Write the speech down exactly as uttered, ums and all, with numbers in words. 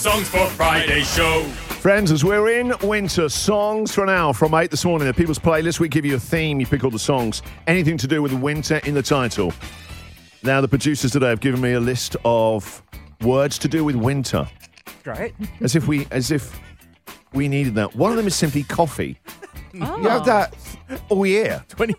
Songs for Friday show. Friends, as we're in winter, songs for an hour from eight this morning. The People's Playlist, we give you a theme, you pick all the songs, anything to do with winter in the title. Now, the producers today have given me a list of words to do with winter. Great. As if we, as if we needed that. One of them is simply coffee. You have that all year. twenty